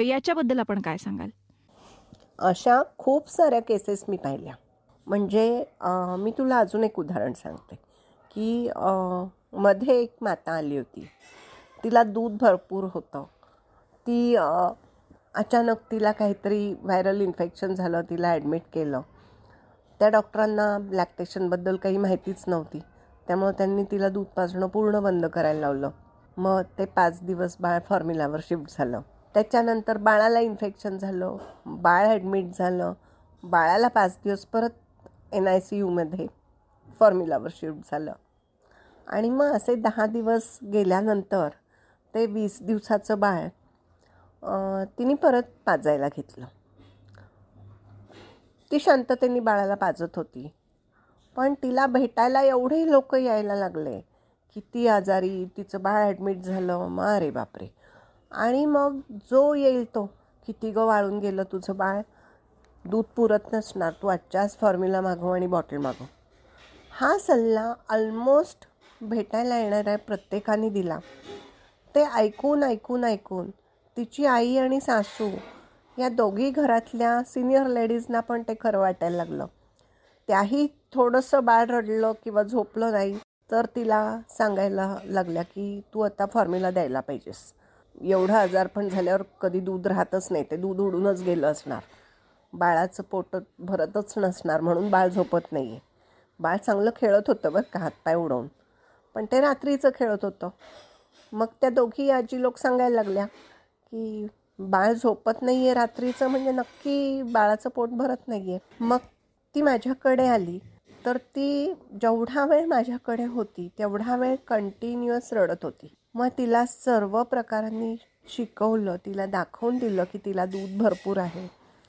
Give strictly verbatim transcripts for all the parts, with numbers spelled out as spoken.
याच्याबद्दल आपण काय सांगाल? अशा खूप साऱ्या केसेस मी पाहिल्या. म्हणजे मी तुला अजून एक उदाहरण सांगते की मध्ये एक माता आली होती. तिला दूध भरपूर होतं. ती अचानक तिला काहीतरी व्हायरल इन्फेक्शन झालं. तिला ॲडमिट केलं. त्या डॉक्टरांना लॅक्टेशनबद्दल काही माहितीच नव्हती. त्यामुळे त्यांनी तिला दूध पाजणं पूर्ण बंद करायला लावलं. मग ते पाच दिवस बाळ फॉर्म्युलावर शिफ्ट झालं. त्याच्यानंतर बाळाला इन्फेक्शन झालं. बाळ ॲडमिट झालं. बाळाला पाच दिवस परत एन आय सी यूमध्ये फॉर्म्युलावर शिफ्ट झालं. आणि मग असे दहा दिवस गेल्यानंतर ते वीस दिवसाचं बाळ तिने परत पाजायला घेतलं. ती शांततेने बाळाला पाजत होती. पण तिला भेटायला एवढे लोक यायला लागले की ती आजारी, तिचं बाळ ॲडमिट झालं. मग अरे बापरे. आणि मग जो येईल तो, किती गं वाळून गेलं तुझं बाळ, दूध पुरत नसणार, तू आजच्याच फॉर्म्युला मागव आणि बॉटल मागव. हा सल्ला ऑलमोस्ट भेटायला येणाऱ्या प्रत्येकाने दिला. ते ऐकून ऐकून ऐकून तिची आई आणि सासू या दोघी घरातल्या सिनियर लेडीजना पण ते खरं वाटायला लागलं. त्याही थोडंसं बाळ रडलं किंवा झोपलं नाही तर तिला सांगायला लागल्या की तू आता फॉर्म्युला द्यायला पाहिजेस. एवढं आजारपण झाल्यावर कधी दूध राहतच नाही, ते दूध उडूनच गेलं असणार. बाळाचं पोट भरतच नसणार म्हणून बाळ झोपत नाही आहे. बाळ चांगलं खेळत होतं बरं का, हातपाय उडवून, पण ते रात्रीचं खेळत होतं. मग त्या दोघी आजी लोक सांगायला लागल्या की बाळ झोपत नाही आहे रात्रीचं म्हणजे नक्की बाळाचं पोट भरत नाही आहे. मग ती माझ्याकडे आली तर ती जेवढा वेळ माझ्याकडे होती तेवढा वेळ कंटिन्युअस रडत होती. मग तिला सर्व प्रकारांनी शिकवलं, तिला दाखवून दिलं की तिला दूध भरपूर आहे.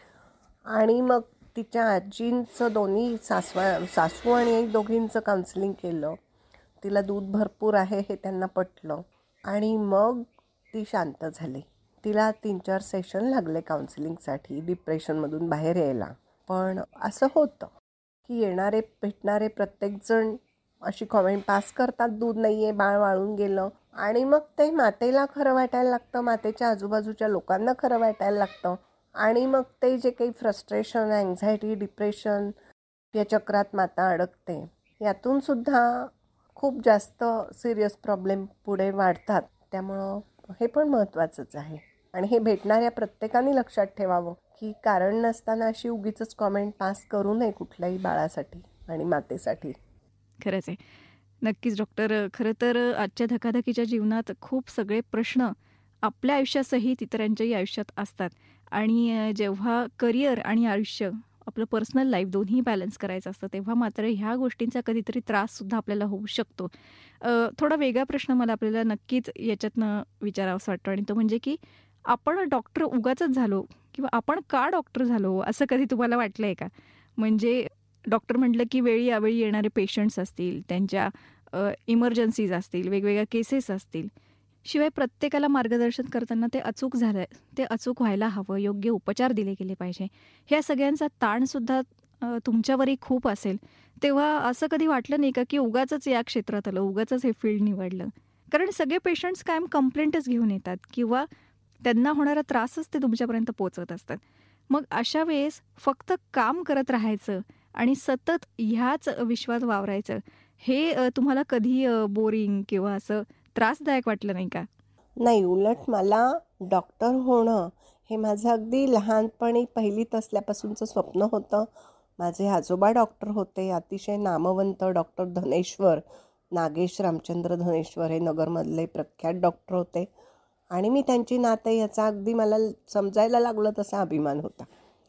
आणि मग तिच्या आजींचं, दोन्ही सासवा सासू आणि एक दोघींचं काउन्सिलिंग केलं. तिला दूध भरपूर आहे हे त्यांना पटलं. आणि मग ती शांत झाली. तिला तीन चार सेशन लागले काउन्सिलिंगसाठी, डिप्रेशनमधून बाहेर यायला. पण असं होतं की येणारे भेटणारे प्रत्येकजण अशी कॉमेंट पास करतात, दूध नाही आहे, बाळ वाळून गेलं. आणि मग ते मातेला खरं वाटायला लागतं, मातेच्या आजूबाजूच्या लोकांना खरं वाटायला लागतं. आणि मग ते जे काही फ्रस्ट्रेशन, अँझायटी, डिप्रेशन या चक्रात माता अडकते, यातून सुद्धा खूप जास्त सिरियस प्रॉब्लेम पुढे वाढतात. त्यामुळं हे पण महत्त्वाचंच आहे. आणि हे भेटणाऱ्या प्रत्येकाने लक्षात ठेवावं की कारण नसताना अशी उगीचच कॉमेंट पास करू नये कुठल्याही बाळासाठी आणि मातेसाठी. खरंच आहे. नक्कीच डॉक्टर. खरं तर आजच्या धकाधकीच्या जीवनात खूप सगळे प्रश्न आपल्या आयुष्यासहित इतरांच्याही आयुष्यात असतात. आणि जेव्हा करिअर आणि आयुष्य, आपलं पर्सनल लाईफ दोन्ही बॅलन्स करायचं असतं, तेव्हा मात्र ह्या गोष्टींचा कधीतरी त्राससुद्धा आपल्याला होऊ शकतो. थोडा वेगळा प्रश्न मला आपल्याला नक्कीच याच्यातनं विचारावंसं वाटतं, आणि तो म्हणजे की आपण डॉक्टर उगाचच झालो किंवा आपण का डॉक्टर झालो असं कधी तुम्हाला वाटलं आहे का? म्हणजे डॉक्टर म्हटलं की वेळी यावेळी येणारे पेशंट्स असतील, त्यांच्या इमर्जन्सीज असतील, वेगवेगळ्या केसेस असतील, शिवाय प्रत्येकाला मार्गदर्शन करताना ते अचूक झालं ते अचूक व्हायला हवं, योग्य उपचार दिले गेले पाहिजे, ह्या सगळ्यांचा ताणसुद्धा तुमच्यावरही खूप असेल. तेव्हा असं कधी वाटलं नाही का की उगाचच या क्षेत्रात आलं, उगाचच हे फील्ड निवडलं? कारण सगळे पेशंट्स कायम कंप्लेंटच घेऊन येतात किंवा त्यांना होणारा त्रासच ते तुमच्यापर्यंत पोहोचवत असतात. मग अशा वेळेस फक्त काम करत राहायचं आणि सतत ह्याच विश्वात वावरायचं, हे तुम्हाला कधी बोरिंग किंवा असं त्रासदायक वाटलं नाही का? नाही, उलट मला डॉक्टर होणं हे माझं अगदी लहानपणी पहिलीत असल्यापासूनचं स्वप्न होतं. माझे आजोबा डॉक्टर होते, अतिशय नामवंत डॉक्टर धनेश्वर, नागेश रामचंद्र धनेश्वर हे नगरमधले प्रख्यात डॉक्टर होते. आणि मी त्यांची नात आहे याचा अगदी मला समजायला लागलं तसा अभिमान होता.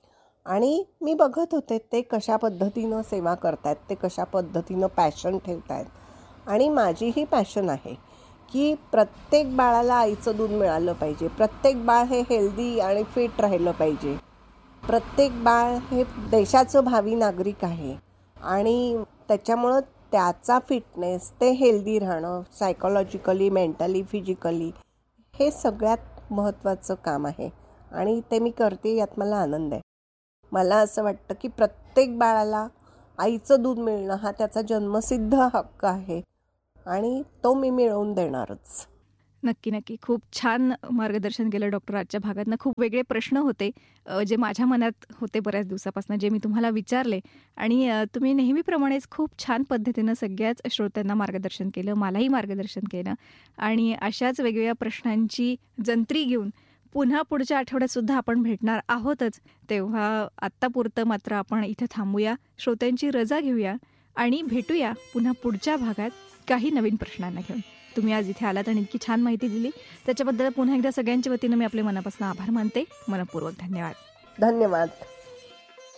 आणि मी बघत होते ते कशा पद्धतीनं सेवा करतायत, ते कशा पद्धतीनं पॅशन ठेवत आहेत. आणि माझीही पॅशन आहे की प्रत्येक बाळाला आईचं दूध मिळालं पाहिजे, प्रत्येक बाळ हे हेल्दी आणि फिट राहिलं पाहिजे, प्रत्येक बाळ हे देशाचं भावी नागरिक आहे. आणि त्याच्यामुळं त्याचा फिटनेस, ते हेल्दी राहणं, सायकोलॉजिकली, मेंटली, फिजिकली, हे सगळ्यात महत्त्वाचं काम आहे. आणि ते मी करते, यात मला आनंद आहे. मला असं वाटतं की प्रत्येक बाळाला आईचं दूध मिळणं हा त्याचा जन्मसिद्ध हक्क आहे आणि तो मी मिळवून देणारच. नक्की, नक्की. खूप छान मार्गदर्शन केलं डॉक्टर आजच्या भागातनं. खूप वेगळे प्रश्न होते अ, जे माझ्या मनात होते बऱ्याच दिवसापासून, जे मी तुम्हाला विचारले आणि अ, तुम्ही नेहमीप्रमाणेच खूप छान पद्धतीनं सगळ्याच श्रोत्यांना मार्गदर्शन केलं, मलाही मार्गदर्शन केलं आणि अशाच वेगवेगळ्या प्रश्नांची जंत्री घेऊन पुन्हा पुढच्या आठवड्यात सुद्धा आपण भेटणार आहोतच. तेव्हा आत्तापुरतं मात्र आपण इथं थांबूया, श्रोत्यांची रजा घेऊया आणि भेटूया पुन्हा पुढच्या भागात काही नवीन प्रश्नांना घेऊन. तुम्ही आज इथे आलात आणि इतकी छान माहिती दिली त्याच्याबद्दल पुन्हा एकदा सगळ्यांच्या वतीनं मी आपले मनापासून आभार मानते. मनःपूर्वक धन्यवाद. धन्यवाद.